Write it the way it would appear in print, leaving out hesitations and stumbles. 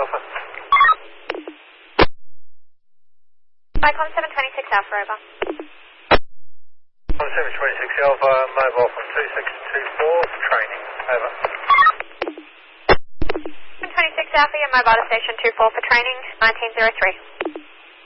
Alpha. Vicom 726 Alpha, over. 726 Alpha, mobile from 2624 for training, over. 726 Alpha, your mobile to station 24 for training, 1903.